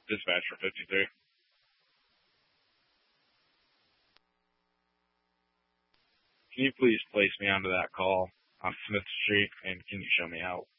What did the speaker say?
Dispatch for 53. Can you please place me onto that call on Smith Street, and can you show me out?